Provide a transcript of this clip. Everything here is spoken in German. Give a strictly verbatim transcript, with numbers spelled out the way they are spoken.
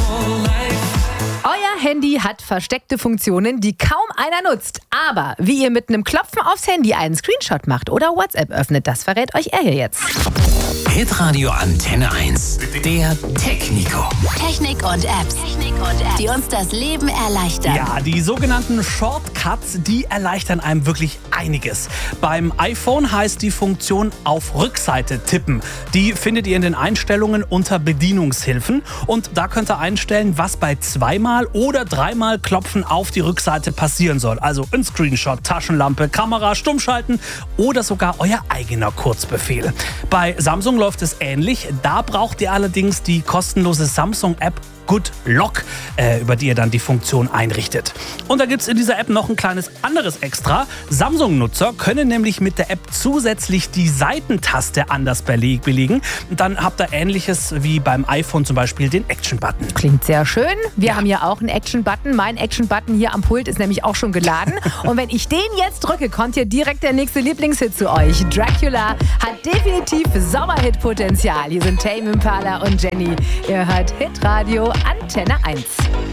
Euer Handy hat versteckte Funktionen, die kaum einer nutzt. Aber wie ihr mit einem Klopfen aufs Handy einen Screenshot macht oder WhatsApp öffnet, das verrät euch er hier jetzt. Hitradio Antenne eins. Der Technico. Technik und Apps, Technik und Apps, die uns das Leben erleichtern. Ja, die sogenannten Shortcuts, die erleichtern einem wirklich einiges. Beim iPhone heißt die Funktion auf Rückseite tippen. Die findet ihr in den Einstellungen unter Bedienungshilfen. Und da könnt ihr einstellen, was bei zweimal oder dreimal Klopfen auf die Rückseite passieren soll. Also ein Screenshot, Taschenlampe, Kamera, Stummschalten oder sogar euer eigener Kurzbefehl. Bei Samsung läuft es ähnlich. Da braucht ihr allerdings die kostenlose Samsung-App Good Lock, äh, über die ihr dann die Funktion einrichtet. Und da gibt es in dieser App noch ein kleines anderes Extra. Samsung-Nutzer können nämlich mit der App zusätzlich die Seitentaste anders belegen. Und dann habt ihr Ähnliches wie beim iPhone zum Beispiel den Action-Button. Klingt sehr schön. Wir ja. haben ja auch einen Action-Button. Mein Action-Button hier am Pult ist nämlich auch schon geladen. Und wenn ich den jetzt drücke, kommt hier direkt der nächste Lieblingshit zu euch. Dracula hat definitiv Sommerhit-Potenzial. Hier sind Tame Impala und Jenny. Ihr hört Hitradio Antenne eins.